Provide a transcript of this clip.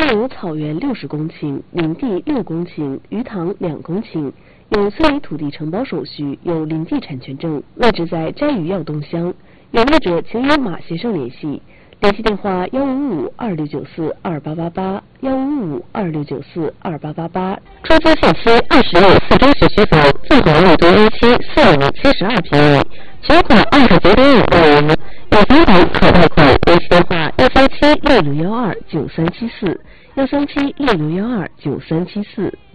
现有草原60公顷，林地6公顷，鱼塘2公顷，有村里土地承包手续，有林地产权证，位置在斋鱼耀东乡。有业者请与马先生联系，联系电话155-2694-2888，155-2694-2888。出租限期20日4周时需走，纵横路东1期4米72平米，全款29.5万元，有房款可贷款。联系电话13766129374，13766129374。